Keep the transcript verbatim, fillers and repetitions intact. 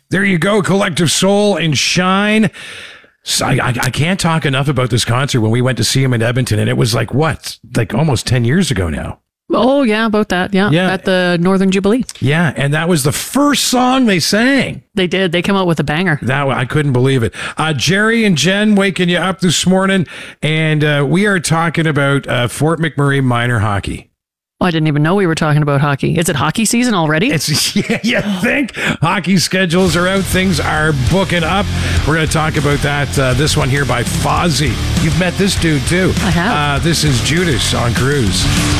There you go, Collective Soul and Shine. So I, I, I can't talk enough about this concert when we went to see him in Edmonton, and it was like, what, like almost ten years ago now. Oh, yeah, about that. Yeah. Yeah. At the Northern Jubilee. Yeah, and that was the first song they sang. They did. They came out with a banger. That I couldn't believe it. Uh, Jerry and Jen waking you up this morning, and uh, we are talking about uh, Fort McMurray minor hockey. Oh, I didn't even know we were talking about hockey. Is it hockey season already? It's yeah, you think hockey schedules are out, things are booking up. We're going to talk about that. Uh, this one here by Fozzy. You've met this dude too. I have. Uh, this is Judas on Cruise.